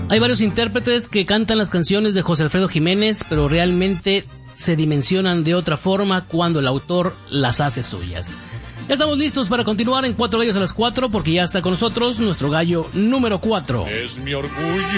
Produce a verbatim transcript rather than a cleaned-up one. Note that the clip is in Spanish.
Hay varios intérpretes que cantan las canciones de José Alfredo Jiménez, pero realmente se dimensionan de otra forma cuando el autor las hace suyas. Ya estamos listos para continuar en Cuatro Gallos a las Cuatro, porque ya está con nosotros nuestro gallo número cuatro. Es mi orgullo